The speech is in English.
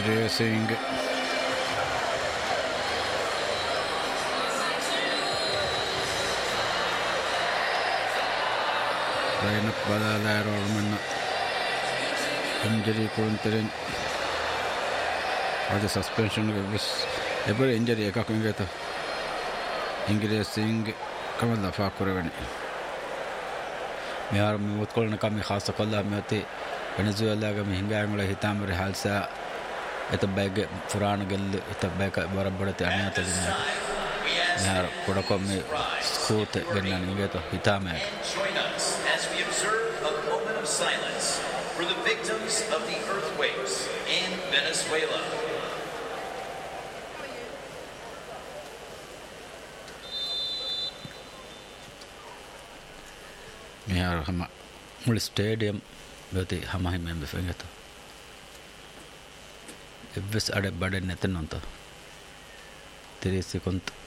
racing. Rainak badala Roman injury couldn't or the suspension was ever injury a cooking at Ingresing Kamala Fakuravani. We are Mutkolna Kami Hasakola Mati, Venezuela, Hingangla, Hitamari Halsa, at the bag Furanagel, at the back at Barabata, Anata. We are Kodakomi, Scoot, Benaningato, Hitame. Join us as we observe a moment of silence for the victims of the earthquakes in Venezuela. We are a stadium with the Hamahim and the finger. If this are a bad Nathan, 3 seconds.